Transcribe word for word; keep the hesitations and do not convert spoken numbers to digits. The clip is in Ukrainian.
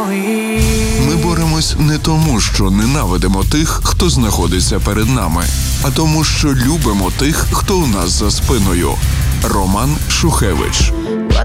Ми боремось не тому, що ненавидимо тих, хто знаходиться перед нами, а тому, що любимо тих, хто у нас за спиною. Роман Шухевич. What